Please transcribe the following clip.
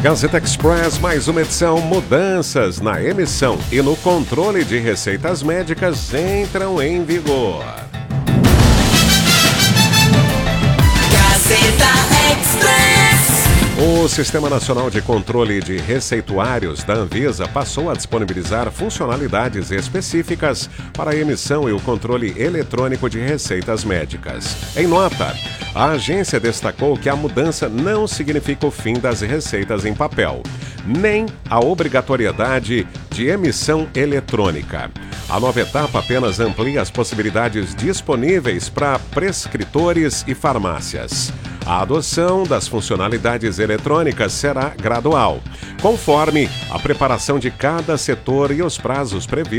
Gazeta Express, mais uma edição. Mudanças na emissão e no controle de receitas médicas entram em vigor. Gazeta Express. O Sistema Nacional de Controle de Receituários da Anvisa passou a disponibilizar funcionalidades específicas para a emissão e o controle eletrônico de receitas médicas. Em nota, a agência destacou que a mudança não significa o fim das receitas em papel, nem a obrigatoriedade de emissão eletrônica. A nova etapa apenas amplia as possibilidades disponíveis para prescritores e farmácias. A adoção das funcionalidades eletrônicas será gradual, conforme a preparação de cada setor e os prazos previstos